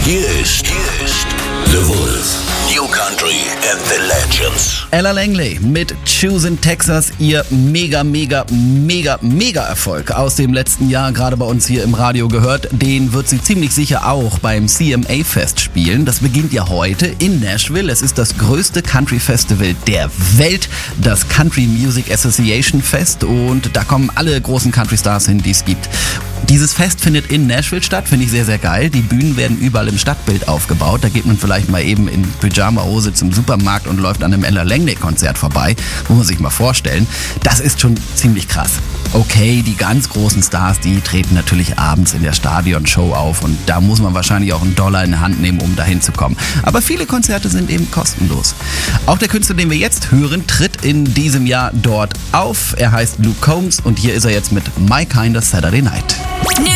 Hier ist The Wolf. New Country and the Legends. Ella Langley mit Choosing Texas, ihr mega Erfolg aus dem letzten Jahr, gerade bei uns hier im Radio gehört. Den wird sie ziemlich sicher auch beim CMA-Fest spielen. Das beginnt ja heute in Nashville. Es ist das größte Country-Festival der Welt, das Country Music Association Fest, und da kommen alle großen Country-Stars hin, die es gibt. Dieses Fest findet in Nashville statt, finde ich sehr, sehr geil. Die Bühnen werden überall im Stadtbild aufgebaut. Da geht man vielleicht mal eben in Pyjama-Hose zum Supermarkt und läuft an einem Ella Langley-Konzert vorbei. Muss man sich mal vorstellen. Das ist schon ziemlich krass. Okay, die ganz großen Stars, die treten natürlich abends in der Stadionshow auf und da muss man wahrscheinlich auch $1 in die Hand nehmen, um dahin zu kommen. Aber viele Konzerte sind eben kostenlos. Auch der Künstler, den wir jetzt hören, tritt in diesem Jahr dort auf. Er heißt Luke Combs und hier ist er jetzt mit My Kind of Saturday Night. New